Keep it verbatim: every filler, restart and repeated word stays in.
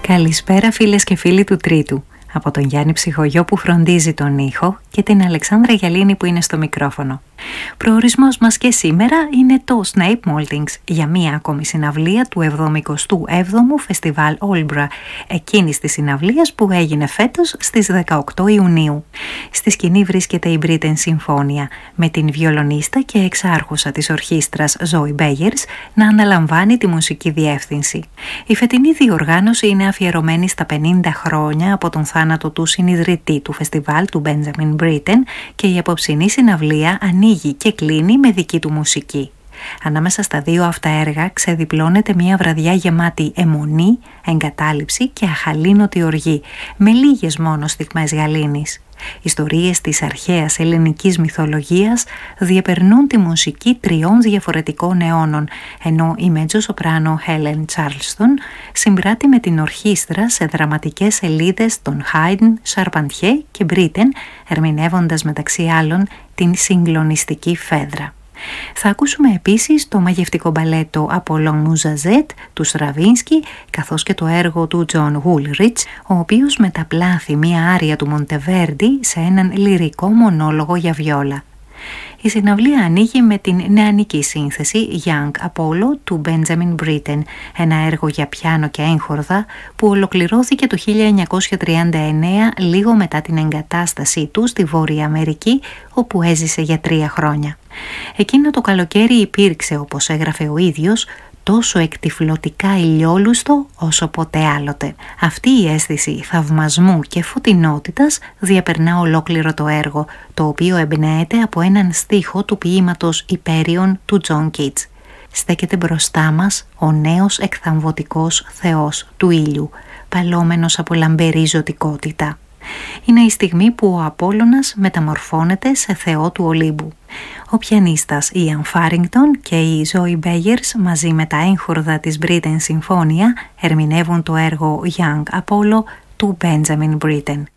Καλησπέρα φίλες και φίλοι του Τρίτου. Από τον Γιάννη Ψυχογειό που φροντίζει τον ήχο και την Αλεξάνδρα Γιαλίνη που είναι στο μικρόφωνο. Προορισμός μας και σήμερα είναι το Snape Maltings για μία ακόμη συναυλία του εβδομηκοστού έβδομου Φεστιβάλ Όλμπρα, εκείνης της συναυλίας που έγινε φέτος στις δεκαοκτώ Ιουνίου. Στη σκηνή βρίσκεται η Britten Συμφώνια, με την βιολονίστα και εξάρχουσα της ορχήστρας Zoe Bayers να αναλαμβάνει τη μουσική διεύθυνση. Η φετινή διοργάνωση είναι αφιερωμένη στα πενήντα χρόνια από τον θάνατο του συνιδρυτή του φεστιβάλ, του Benjamin Britten, και η απόψινή συναυλία ανοίγει και κλείνει με δική του μουσική. Ανάμεσα στα δύο αυτά έργα ξεδιπλώνεται μια βραδιά γεμάτη αιμονή, εγκατάλειψη και αχαλήνωτη οργή, με λίγες μόνο στιγμές γαλήνης. Ιστορίες της αρχαίας ελληνικής μυθολογίας διεπερνούν τη μουσική τριών διαφορετικών αιώνων, ενώ η μετζο-σοπράνο Helen Charleston συμπράττει με την ορχήστρα σε δραματικές σελίδες των Haydn, Charpentier και Britten, ερμηνεύοντας μεταξύ άλλων την συγκλονιστική Φέδρα. Θα ακούσουμε επίσης το μαγευτικό μπαλέτο Apollon Mouzazet του Στραβίνσκι, καθώς και το έργο του John Woolrich, ο οποίος μεταπλάθει μία άρια του Μοντεβέρντι σε έναν λυρικό μονόλογο για βιόλα. Η συναυλία ανοίγει με την νεανική σύνθεση Young Apollo του Benjamin Britten, ένα έργο για πιάνο και έγχορδα που ολοκληρώθηκε το χίλια εννιακόσια τριάντα εννέα, λίγο μετά την εγκατάστασή του στη Βόρεια Αμερική, όπου έζησε για τρία χρόνια. Εκείνο το καλοκαίρι υπήρξε, όπως έγραφε ο ίδιος, τόσο εκτυφλωτικά ηλιόλουστο όσο ποτέ άλλοτε. Αυτή η αίσθηση θαυμασμού και φωτεινότητας διαπερνά ολόκληρο το έργο, το οποίο εμπνέεται από έναν στίχο του ποίηματος Υπέριον του John Keats. Στέκεται μπροστά μας ο νέος εκθαμβωτικός θεός του ήλιου, παλόμενος από λαμπερή ζωτικότητα. Είναι η στιγμή που ο Απόλλωνας μεταμορφώνεται σε θεό του Ολύμπου. Ο πιανίστας Ian Farrington και η Zoe Bayers μαζί με τα έγχορδα της Britten Συμφώνια ερμηνεύουν το έργο Young Apollo του Benjamin Britten.